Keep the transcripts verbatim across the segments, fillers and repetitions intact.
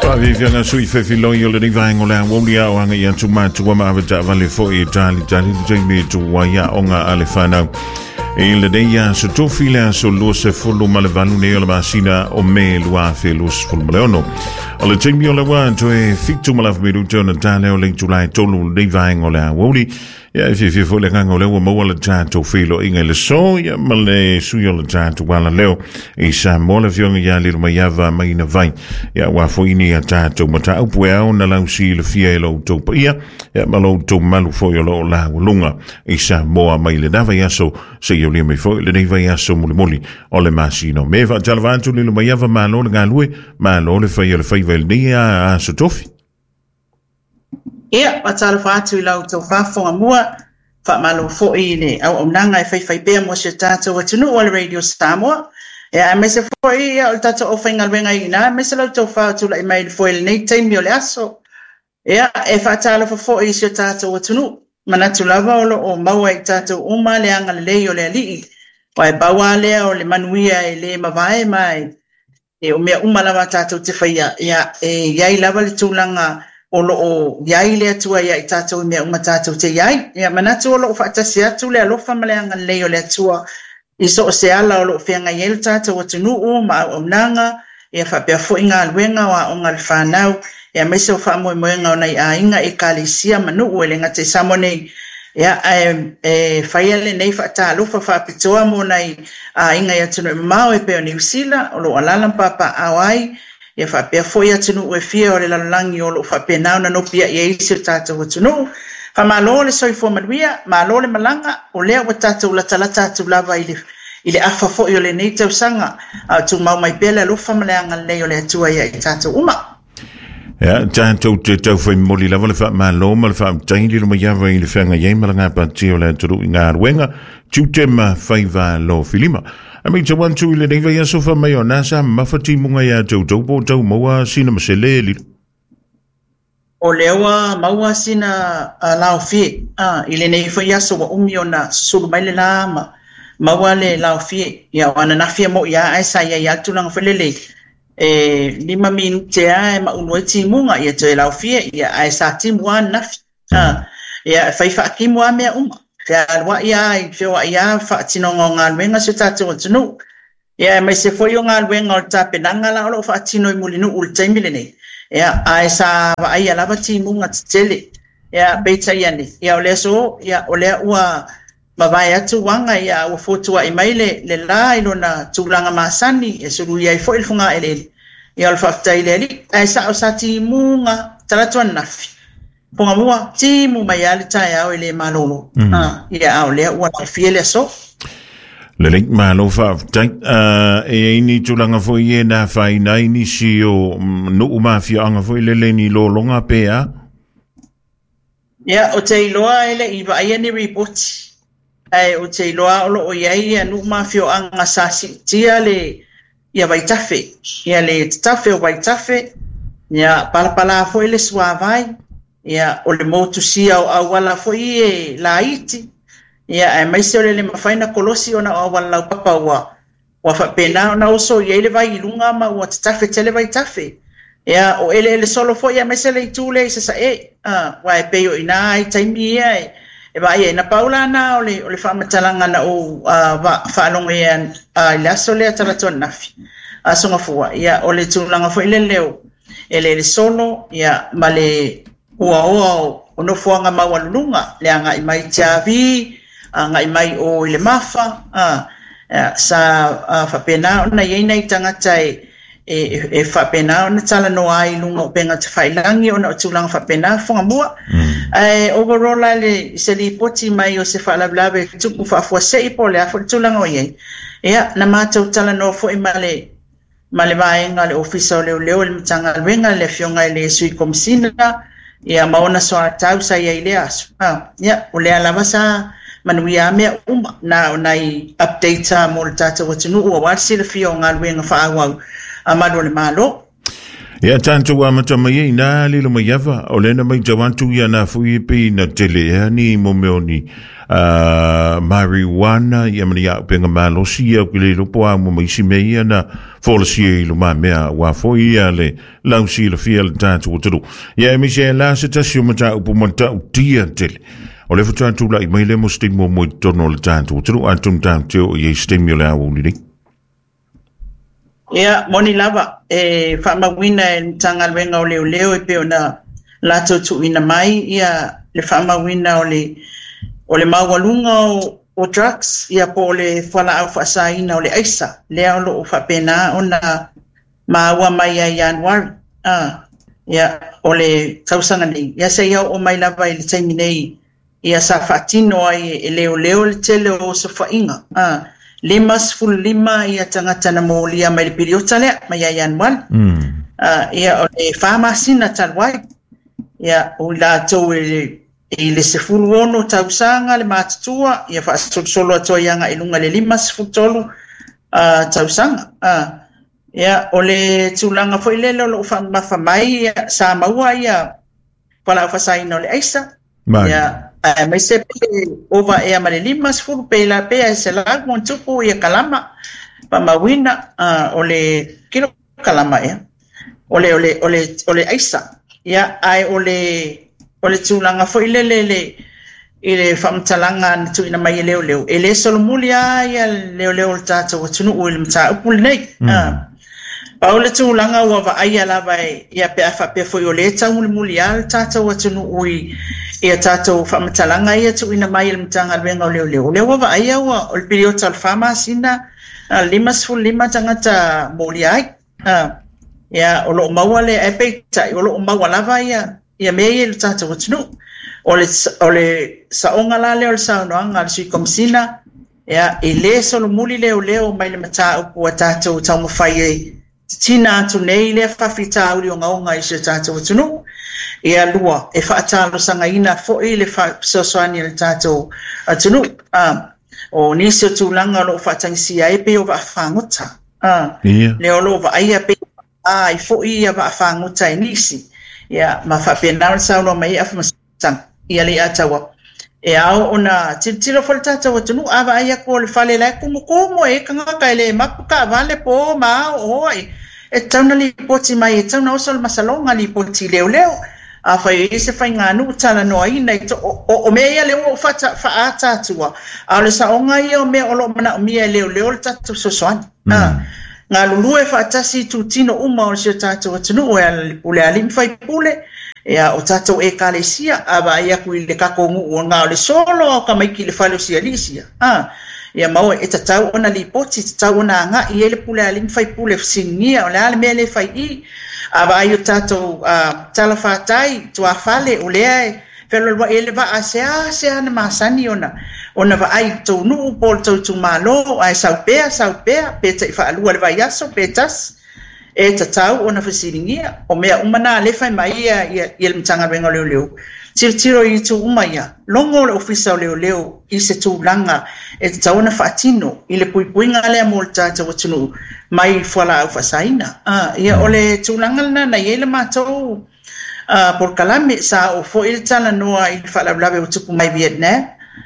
fa vivianga sui fe filo yo le vango la wolia o anga ya tuma tuma ma va vale fo e tali tali me tu ya onga ale fana e le deia so to fila so lo se fulu ma le vanu ne o masina o me lua fe los fulu leono o le timi o le wa to e fitu ma la me du tona tale o le July tolu le vango la woli ya fi fi fo le kango le mo wala tanto filo inga le so ya ma le su yo le tanto wala leo e sa mo le fionga ya le ma ya va ma ina vai ya wa fo ini ya tanto ma ta upu e au na lau si le fia e lo to pa ia ya ma lo to malu fo yo lo la lunga e sa mo a mai le dava ya so se yo le me fo le deva ya so muli muli o le masino me va talvantu le ma ya va ma lo le galue ma lo le fa yo le fa vel dia a so tofi. Ia, patala whaatu I lau tau whafonga mua, wha malo fo I ne, au au nanga e whai whai bea mo se tātou atunu o le Radio Samoa. Ia, me se fo I, au tātou o whainga luenga I na, me se lau tau whaatu la I mai le fo ele nei taimi o le aso. Ia, e whaatala fa fo I se tātou atunu, manatu lava o lo o maua I tātou uma le anga le lei o le alii, wa e baua lea o le manuia e le mawae mai, e o mea uma lava tātou te whaia, ia, e iai lava le tūlanga, o lo o yai le atua ia I tātou mea uma tātou te yai. Ia manatu o lo o whaatasi atu le alofa maleanga leo le atua I so o se ala o lo o whianga iel tātou o tunu o ma au nanga. Ia whapea fo inga aluenga wa o ngal whanau. Ia mese o whaamoi moenga o nei a inga e kalisia manu o ele ngate samonei. Ia e, e whaiale nei whaata alofa whaapitoa mo nei a inga ia tunu mao e peo New Zealand o lo alalam papa awai. Ia whapea foi atunu e fia o le lalangi o lo whapea nao na no pia I eisi o tātou atunu. Wha malo le soi fo manuia, malo le malanga, o lea wa tātou la tala tātou lava I le, I le afa foi o le nei tau sanga, a tu mau mai pele alofa maleanga lei o le atua ia I tātou uma. Ja, tātou te tau whai moli lava le wha malo, ma le wha taili lo mai awa I le whanga iei malanga pati o le aturu I ngā ruenga, tūtema whai wā lo filima. I mean, to one two le neva ya sofa mai o nasa mafati munga ya tau tau po tau maua sina masele li. O lewa maua sina uh, lao fie. Ah, ile nei fo ya so wa umi o na sulu mai le lama. Maua le lao fie. Ya wana na fie mo ya ai sa ya ya tulang felele. E lima minute ai ma unwe ti munga ya te lao fie ya ai sa ti mua na. Ah, ya fai fa ki mua me uma. Fea alwa ia I fea ia wha tinongo ngā luenga se tātou atunu. Ia mai se foi o ngā luenga o tāpenanga la o lo wha tino I mulinu ul taimile nei. Ia ai sa wa ai alava ti munga tele. Ia beita ia ni. Ia o lea so, ia o lea ua mawai atu wanga ia ua fotua I maile le la ilo na tūlanga masani. Ia suru ia I fo ilfunga ele ele. Ia o le whafta ile ele. Ai sa o sa ti munga talatuan nafi. Ponga mua, ti mu mai ale tai au ele malolo. Mm. Ah, ia au lea ua na fiele so. Le link malo fa tai uh, e ini tulanga fo ie na fai nai ni si o no umafia anga fo ile le ni lo longa pea. Ia o te iloa ele I va ia ni report. Ai o te iloa o lo o iai ia no umafia anga sasi tia le ia vai tafe. Ia le tafe o vai tafe. Ia pala pala fo ile suavai. Ia o le motu sia o awala fo I la iti. Ia ai mai se o le mawhaina kolosi o na o awala lau papa ua. Wa whapena o na oso ia ele vai ilunga ma ua tafe tele vai tafe. Ia o ele ele solo fo ia mai se le itule I sasa e. Uh, wa e peo ina ai taimi ia e. E vai e na paula na o le, o le whamatalanga na o uh, whaalonga ia uh, ila so lea taratua nafi. A uh, songa fua. Ia o le tūlanga fo ile leo. Ele ele solo ia ma le ua oa o no fuanga mawalunga le anga I mai tiavi anga I mai o ile mafa ah sa whapena ona ieina I tangata e e whapena ona tala no ai lunga o penga te whailangi ona o tūlanga whapena whanga mua e overall le se li poti mai o se whalablawe tuku whafua se I po le afo tūlanga o iei ea na mātou tala no fo I male male vaenga le ofisa o leo leo le mtanga lwenga le fionga le sui komisina ia maona soa tau sa ia ile asu. Ah, ia, o lea lava sa manuia mea uma na nai update mo le tata watunu ua wasi le fio ngā luenga whaawau a maro le malo. Ia tanto wa mata mai ina le lo mai ava o le na mai jawantu ia na fui pe na tele ani mo meoni uh, marijuana ia mani a penga malosi ia kile lo po mo mai si mei na folsi lo ma mea wa foi ia le lausi le fiel tanto tudo ia mi se la se tasio mata upo mata utia tele o le futan tu la i mai le mo stimo mo tono le tanto tudo antum tanto ia stimula o ni Ia, moni lava, e whamawina e tangalwenga o leo leo e peo na lato tu ina mai, ia le whamawina o le, o le mawalunga o, o drugs, ia po le whala au whasaina o le aisa, lea lo o whapena o na maaua mai a Januari, ah, ia o le tausanga nei, ia se iau o mai lava i le taimi nei, ia sa whatino ai e leo leo le tele o sa whainga, ah, lima sful lima ia tangata na molia mai le piriota lea mai a Januari. Mm. Uh, ia o le whamasina talwai. Ia o la tau e, e le sefulu ono tausanga le matatua. Ia whaasolo atoa ianga e lunga le lima sful tolu uh, tausanga. Uh, ia o le tulanga foi lelo lo whamawhamai ia sa maua ia wala whasaina o le aisa. Ia Uh, mai se pe ova e amare lima sfuru pe la pe e se lag mon tupu ia kalama pa mawina uh, ole kilo kalama ia ole ole ole ole aisa ia ai ole ole tulanga foi lele le ile famtalanga tu ina mai leo leo ele solmulia ia leo leo tata watunu ul mta upul nei ah Paula tulanga wa va ai ala vai ia pe afa pe foi ole tau mulia tata watunu ui ia tatou whamatalanga ia tu ina mai il mtanga alwenga o leo leo. Leo wa ai awa o le piriota al whama sina uh, lima sfu lima tangata moli ai. Uh, ia o lo maua le e peita, o lo maua lava ia, ia mea ia le tatou watunu. O le, o le saonga la leo le saunoanga le sui komsina, ia i le solo muli leo leo mai le mata upu a tatou tau mawhai e tina atu nei le whawhita uri o ngaonga i se tatou watunu. Ia lua e whaatalo sanga ina fo i le whasosoani le tātou atunu. Uh, o nisi o tūlanga lo whaatangisia e pe o wa whangota. Uh, yeah. Leo lo wa aia pe a i fo i a wa whangota e nisi. Ia ma whapena o saulo mai a whamasang. Ia le atawa. E au ona tiro fo le tātou atunu a wa aia ko le whale lai kumu kumu e kangaka ele mapuka vale po ma o oi. E tauna li poti mai e tauna oso le masalonga li poti leo leo. A fai e se fai ngā nu tala noa ina i to o, o mea ia leo o whata wha tātua. A le sa o ngai o mea o lo mana o mea leo leo le tatu sosoani. Mm. Ngā lulu e whaatasi tu tino uma o sio tātua tunu o e ule alim fai pule. Ea o tātou e ka le sia a ba ia kui le kako ngu o ngā o le solo o ka maiki le whalo sia li sia. Ia maua e tatau ona li poti tatau ona ngā i ele pule alim fai pule fsingia o le ale mea le fai i. Aba ayo tato uh, tala whātai tua whale o lea e whelo lua ele wa a se a se ana masani ona ona wa ai tau nuu pol tau tu malo ai sau pea sau pea pe tai whaalua le vai aso pe tas e tatau ona whasiringia o mea umana le whai mai ia i ele mtanga renga leo leo tiro tiro i tu umaya longo le ofisa o leo leo i se tu langa e tatau ona whaatino i le pui pui ngā lea mo le tata watunu mai whala au whasaina. Ah, ia mm. ole tūlangalna na iele mātou uh, por kalame sa o fo il tala noa i whalablawe o tupu mai Vietnam.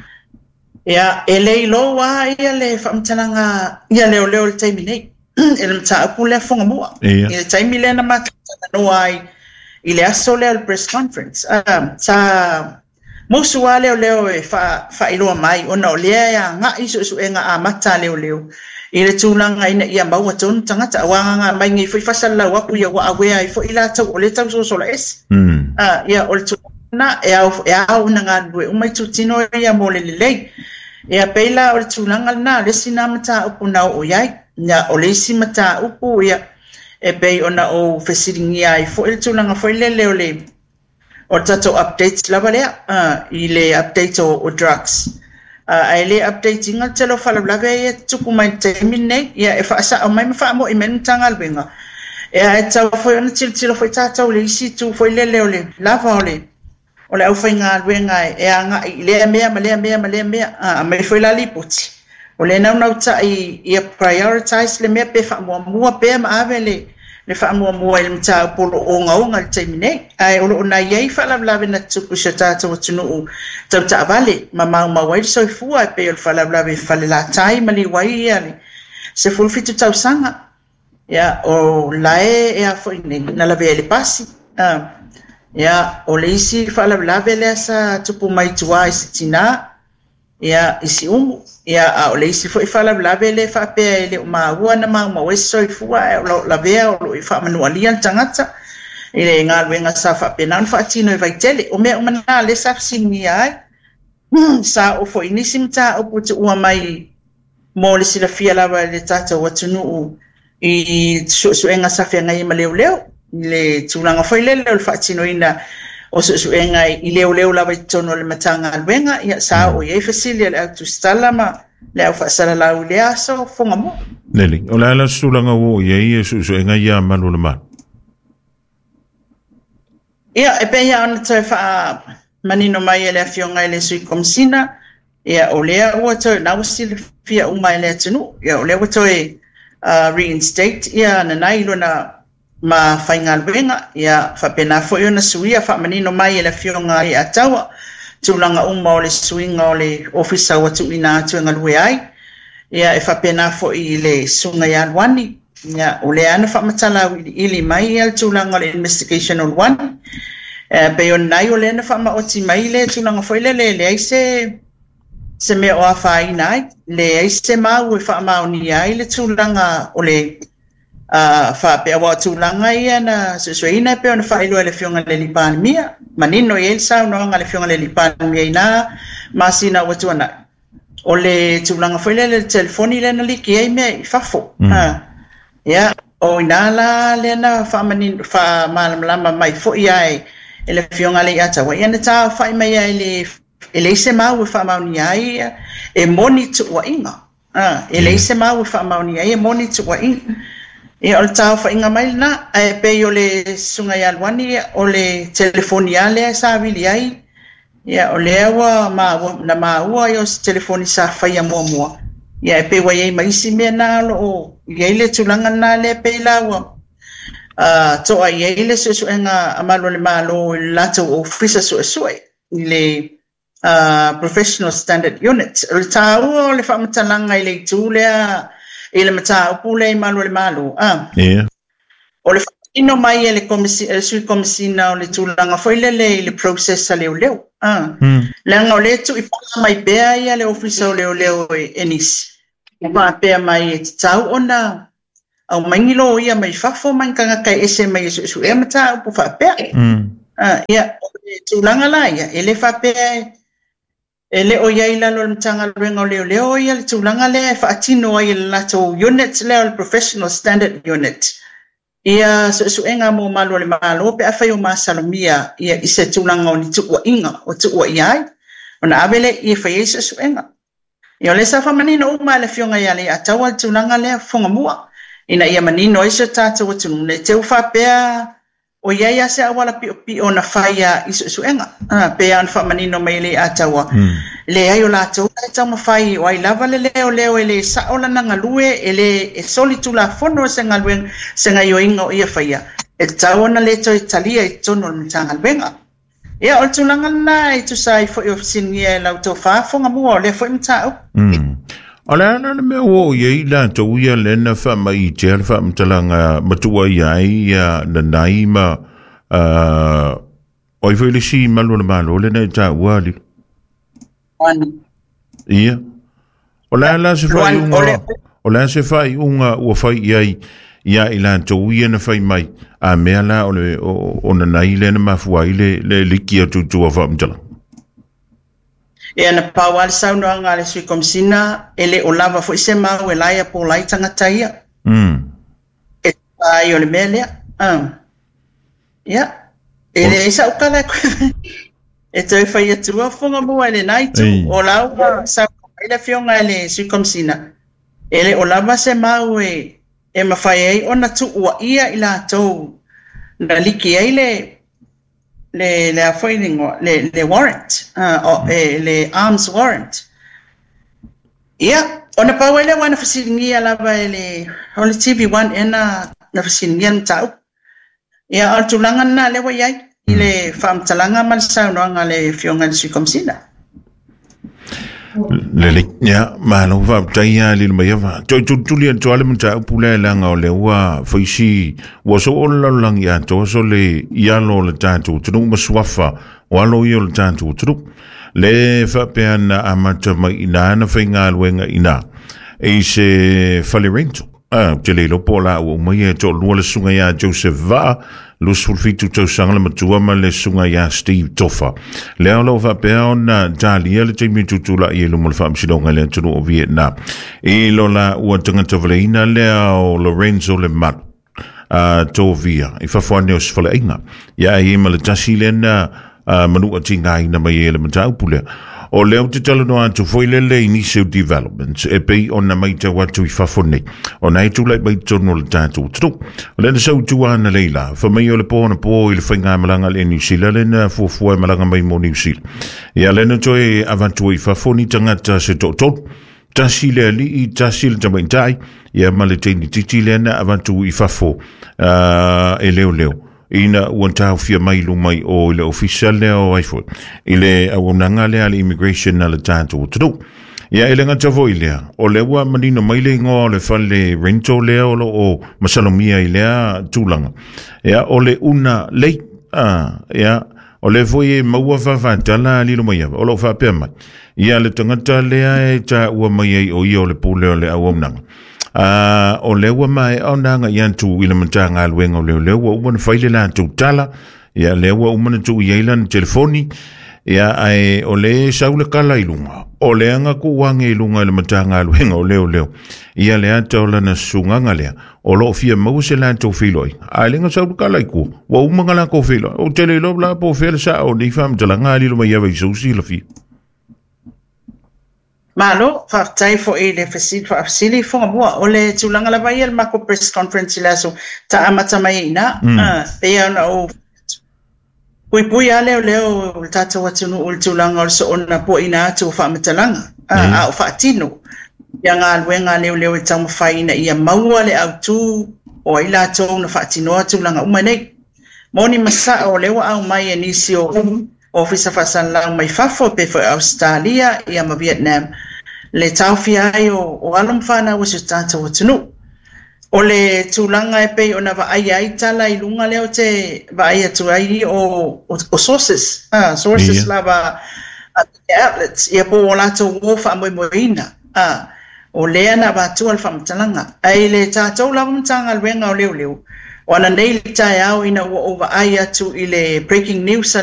Ia ele i loa ia le whamtalanga ia leo leo le taimi nei. Ele mta upu lea whonga mua. Yeah. Ia taimi lea na mātou noa i, i le aso leo le press conference. Um, sa mosu a leo leo e wha, wha iloa mai ona o lea ia ngā isu isu e ngā a mata leo leo. I le tūlanga ina ia maua tonu tangata awanga mai ngi fai fasala wapu ia wa awea i fo ila tau o le tau so sola esi. Mm. Uh, ia o le tūlanga e au, e au na ngā lue umai tūtino ia mo le lelei. Ia peila o le tūlanga na le sina mata upu nao o iai. Ia o le isi mata upu ia e pei ona o fesiringia i fo ile tūlanga fo ile leo le o tato updates lava lea uh, i le update o, o drugs. Uh, ai le updating al telo fala blave e tuku mai termine ia e fa sa o mai fa mo i men tangal benga e ai tau foi ona til til foi tata o le isi tu foi le le le lava ole ole au foi nga benga e anga le mea ma le mea ma le mea a me foi la lipoti ole na na uta i i prioritize le mea pe fa mo mo pe ma ave le le fa mo mo il mta polo o nga o nga taimine ai o na ye fa la la na tsuku shata to tunu to ta vale mama ma wai so fu ai pe fa la la fa la tai mali wai ali se fu fitu tau sanga ya o lae e a fo ni na la vele pasi ah ya o le isi fa la la vele sa tupu mai tua sitina ya isi umu ya o le isi fo fa la la vele fa pe le ma wa na ma ma we so fu la la vea o fa manuali an tangata ile nga wenga sa fa pe nan fa tino vai tele o me o mana le sa singi ai sa o fo inisimta o putu o mai mo le sila fia la le tata wa tunu i so so enga sa fa ngai ma leo leo le tulanga foi le le fa tino ina o so so enga i leo leo la vai tono le matanga alwenga ya sa o ye fasilia le tu stalama le fa sala la u le aso fonga mo neli o la la sulanga wo ye so so enga ya malu le ma ya e pe ya on te fa manino mai le fionga le sui komsina ya o le o to na usil fia u mai le tunu ya o le o to e reinstate ya na nai lona ma faingal benga ya fa pena fo yo na suia fa manino mai le fionga i atawa tulanga umma o le suinga o le officer wa tu ina tu ngalwe ai ya e fa pena fo i le sunga ya lwani ya o le ana fa matala ili mai al tulanga le investigation on one eh pe yo nai o le na fa ma oti mai le tulanga fo ile le le se se me o fa ina le se ma u fa ma oni ai le tulanga o le a fa pe wa tulanga ia na se so ina pe ona fa ilo le fionga le lipan mia manino ye sa no nga le fionga le lipan mia ina masina wa tuana o le tulanga fo le telefoni le na liki ai me fa fo ha ya o ina la le na fa manino fa mal lama mai fo ia e le fionga le ata wa ina ta fa mai ai le ele se ma wa fa ma ni ai e monitor wa inga ah ele se ma wa fa ma ni ai e monitor wa inga e o tau fa inga mai na e pe yo le sunga ya lwani o le telefoni ale sa vili ai ya o le wa ma na ma wa yo telefoni sa fa ya mo mo ya e pe wa ye mai si me na lo ye le tulanga na le pe la wa ah to ai ye le so nga amalo le malo la to officer so so le uh professional standard unit o tau le fa matalanga ile tulea ele mata pule malu le malu ah yeah o le ino mai ele komisi ele sui komisina o le tulanga foi le le process le le ah le nga le tu i mai be ai le officer le le enis ma pe mai tau ona au mangilo ia mai fafo man kanga kai ese mai su su e mata pu fa pe ah ya tulanga la ya ele fa pe ele o ia ila lo mtanga renga leo leo ia le tulanga le fa atino ia la to unit le professional standard unit ia so so enga mo malo le malo pe afa yo masalomia ia ise tulanga o ni tu wa inga o tu wa ia ona abele ia fa yeso so enga ia le sa fa manino o ma le fionga ia le atawa tulanga le fonga mua ina ia manino iso tata o tu le te fa pe o ia ia se awala pi pi ona faia iso so enga ah pe an fa manino mai le atawa le ai o la to ta ma fai o ai lava le leo leo ele sa ola nga lue ele e solitu la fono se nga luen se nga yo ingo ia faia e taona le to italia e tono mtanga benga ia o tulanga na i tu sai fo yo sinia la to fa fo nga mo le fo mtao mm ala na me o ye la to ia le na fa mai te fa mtalanga matua ia ia na naima uh o i fo si malo na malo le na ta wali ia ola la se fai unga ola se fai unga o fai ia ia ila to ia na fai mai a me ala o le o na nai le na mafua ile le likia tu tu fa mtala e na pawal sau no nga le sui komsina ele o lava fo se ma o laia po lai tanga taia mm e ai o le mele ah ia ele sa o kala e te fai e tua fonga mua ele nai tu o lau sa ele fionga ele sui komsina ele o lava se mau e e mawhai ei ona tu ua ia ila tau na liki ei le le le afoilingo le le warrant uh, o e le arms warrant ia ona pa wele wana fasilingia lava ele o le T V one ena na fasinian tau ia al tulangan na le wai ile fam talanga mal sa no ngale fionga si komsina le ya ma no va taya le me va to to to le to le mta pula la nga le wa faisi wa so on lang ya to so le ya lo le tantu tu ma swafa wa lo yo le tantu tu le fa pe na amata mai ina na finga wenga ina e se falirento ah te le lo pola o mai to lo le sunga ya Joseph va lo sulfitu to sangla matua ma le sunga ya Steve Toffa le lo va pe ona dali le te mi tu la ye lo mo fa msidonga le tu o Vietnam e lo la o tanga to valina le o Lorenzo le mat a to via e fa fone os fala inga ya e ma le tasilena manu atinga ina mai le mata upule o leo te talo no atu foi le le initial developments e pei ona mai te watu I fafone o nai tu lai mai tono le tatu tru o le sau tu ana leila fa mai o le pōna pō I le whainga malanga le New Zealand le na fuafua malanga mai mo New Zealand ia le na toi avantu I fafoni tangata se to to tasi le ali I tasi le tamaitai ia male teini titi le na avantu I fafo e leo leo ina wanta fia mai lu mai o le official le o ai fo ile awonanga le al immigration na le tanto tru ya ile ngata vo ile o le wa manino mai le ngo le fale rento le o o masalomia ile tulanga ya o le una le ah ya o le foi maua fa fa tala li lo mai o lo fa pe mai ya le tangata le ai ta wa mai o i o le pule le awonanga Uh, o lewa mai o nanga yantu ila mtanga alwenga o lewa umana faile la tu tala ya lewa umana tu yailan telefoni ya ai o le saule kala ilunga o le anga ku wange ilunga ila mtanga alwenga o leo leo ya le ata o lana sunganga lea o lo fia mause la tu filoi a lenga saule kala iku wa umanga la ko filoi o tele lo la po fele sa o ni fam talanga li lo mai yava isusi la fi Malo, fa tai fo e le facil fa facili fo mo o le tulanga la vai el mako press conference la so ta amata mai na ah pe ona o pui pui ale le o tata watu no o tulanga o so ona po ina tu fa matalanga ah o fa tino ya nga wenga le le ta mo fa ina ia maua le au tu o ila to na fa tino tulanga o mai moni masa o le wa mai ni sio officer fasan lang mai fafo pe for Australia ia ma Vietnam le taufia ai o o alum fana o se tata o tunu o le tulanga e pe ona va ai ai tala I lunga leo te va ai atu ai o o sources ah sources yeah. Lava outlets ia po ola to wo fa mo moina ah o le ana va tu al fam talanga ai le tata o lava mtanga wenga o leo leo ona nei tai au ina o over ai atu ile breaking news